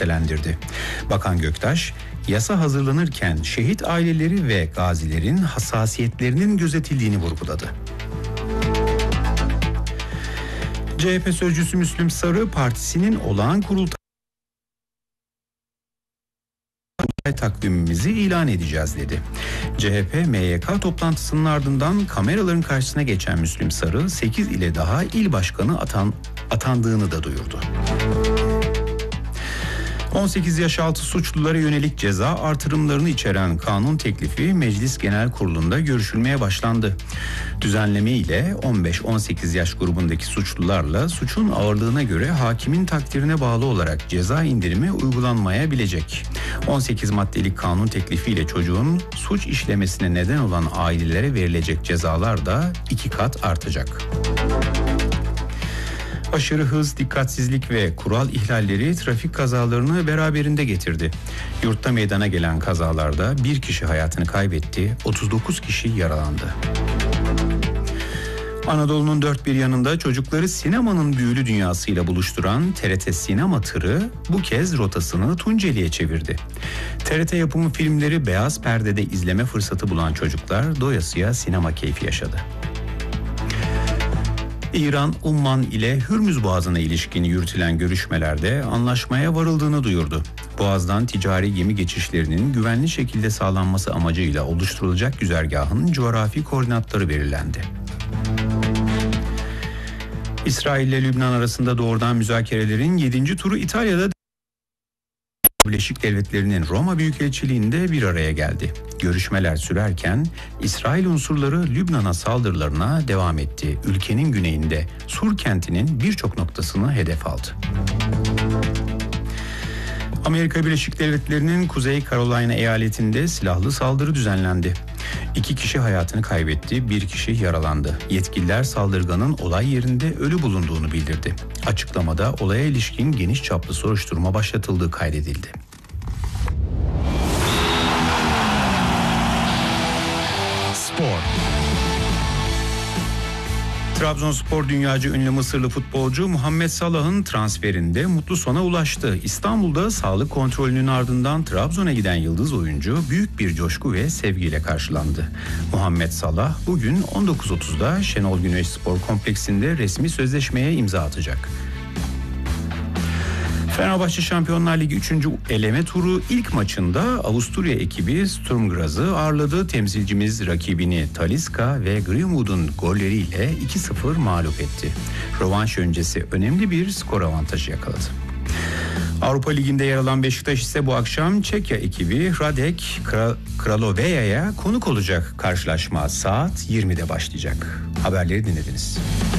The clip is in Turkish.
nitelendirdi. Bakan Göktaş, yasa hazırlanırken şehit aileleri ve gazilerin hassasiyetlerinin gözetildiğini vurguladı. CHP sözcüsü Müslüm Sarı, partisinin olağan kurultay takvimimizi ilan edeceğiz dedi. CHP MYK toplantısının ardından kameraların karşısına geçen Müslüm Sarı, 8 ile daha il başkanı atandığını da duyurdu. 18 yaş altı suçlulara yönelik ceza artırımlarını içeren kanun teklifi Meclis Genel Kurulu'nda görüşülmeye başlandı. Düzenleme ile 15-18 yaş grubundaki suçlularla suçun ağırlığına göre hakimin takdirine bağlı olarak ceza indirimi uygulanmayabilecek. 18 maddelik kanun teklifiyle çocuğun suç işlemesine neden olan ailelere verilecek cezalar da 2 kat artacak. Aşırı hız, dikkatsizlik ve kural ihlalleri trafik kazalarını beraberinde getirdi. Yurtta meydana gelen kazalarda 1 kişi hayatını kaybetti, 39 kişi yaralandı. Anadolu'nun dört bir yanında çocukları sinemanın büyülü dünyasıyla buluşturan TRT Sinema Tırı bu kez rotasını Tunceli'ye çevirdi. TRT yapımı filmleri beyaz perdede izleme fırsatı bulan çocuklar doyasıya sinema keyfi yaşadı. İran, Umman ile Hürmüz Boğazı'na ilişkin yürütülen görüşmelerde anlaşmaya varıldığını duyurdu. Boğaz'dan ticari gemi geçişlerinin güvenli şekilde sağlanması amacıyla oluşturulacak güzergahın coğrafi koordinatları belirlendi. İsrail ile Lübnan arasında doğrudan müzakerelerin 7. turu İtalya'da Birleşik Devletleri'nin Roma Büyükelçiliği'nde bir araya geldi. Görüşmeler sürerken İsrail unsurları Lübnan'a saldırılarına devam etti. Ülkenin güneyinde Sur kentinin birçok noktasını hedef aldı. Amerika Birleşik Devletleri'nin Kuzey Carolina eyaletinde silahlı saldırı düzenlendi. 2 kişi hayatını kaybetti, 1 kişi yaralandı. Yetkililer saldırganın olay yerinde ölü bulunduğunu bildirdi. Açıklamada olaya ilişkin geniş çaplı soruşturma başlatıldığı kaydedildi. Spor. Trabzonspor dünyaca ünlü Mısırlı futbolcu Muhammed Salah'ın transferinde mutlu sona ulaştı. İstanbul'da sağlık kontrolünün ardından Trabzon'a giden yıldız oyuncu büyük bir coşku ve sevgiyle karşılandı. Muhammed Salah bugün 19.30'da Şenol Güneş Spor Kompleksinde resmi sözleşmeye imza atacak. Fenerbahçe Şampiyonlar Ligi 3. eleme turu ilk maçında Avusturya ekibi Sturm Graz'ı ağırladı. Temsilcimiz rakibini Talisca ve Greenwood'un golleriyle 2-0 mağlup etti. Rövanş öncesi önemli bir skor avantajı yakaladı. Avrupa Ligi'nde yer alan Beşiktaş ise bu akşam Çekya ekibi Radek Kraloveja'ya konuk olacak. Karşılaşma saat 20'de başlayacak. Haberleri dinlediniz.